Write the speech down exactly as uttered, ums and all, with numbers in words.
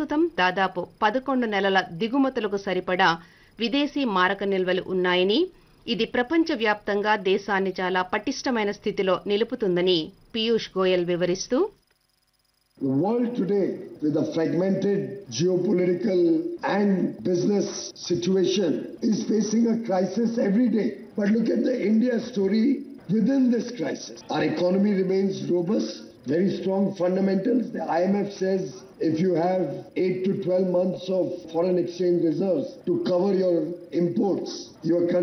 ప్రస్తుతం దాదాపు పదకొండు నెలల దిగుమతులకు సరిపడా విదేశీ మారక నిల్వలు ఉన్నాయని, ఇది ప్రపంచవ్యాప్తంగా దేశాన్ని చాలా పటిష్టమైన స్థితిలో నిలుపుతుందని పీయూష్ గోయల్ వివరిస్తూ, The world today, with a fragmented geopolitical and business situation, is facing a crisis every day. But look at the India story within this crisis. Our economy remains robust, very strong fundamentals. The I M F says if you have eight to twelve months of foreign exchange reserves to cover your imports, your country